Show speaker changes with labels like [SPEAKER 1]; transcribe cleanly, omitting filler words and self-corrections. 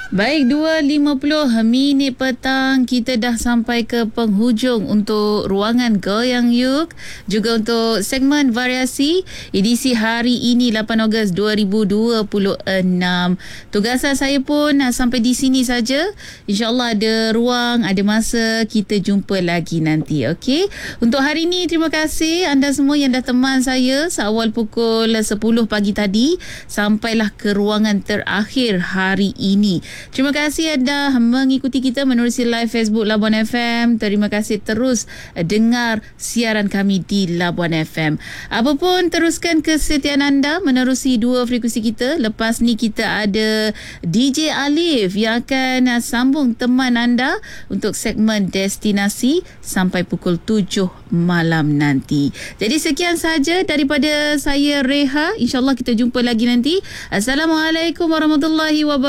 [SPEAKER 1] Baik, 2.50 minit petang, kita dah sampai ke penghujung untuk ruangan Goyang Yuk, juga untuk segmen variasi edisi hari ini 8 Ogos 2026. Tugasan saya pun sampai di sini saja. InsyaAllah ada ruang, ada masa, kita jumpa lagi nanti. Okey, untuk hari ini terima kasih anda semua yang dah teman saya seawal pukul 10 pagi tadi sampailah ke ruangan terakhir hari ini. Terima kasih anda mengikuti kita menerusi live Facebook Labuan FM. Terima kasih terus dengar siaran kami di Labuan FM. Apapun, teruskan kesetiaan anda menerusi dua frekuensi kita. Lepas ni kita ada DJ Alif yang akan sambung teman anda untuk segmen destinasi sampai pukul 7 malam nanti. Jadi sekian sahaja daripada saya, Reha. InsyaAllah kita jumpa lagi nanti. Assalamualaikum warahmatullahi wabarakatuh.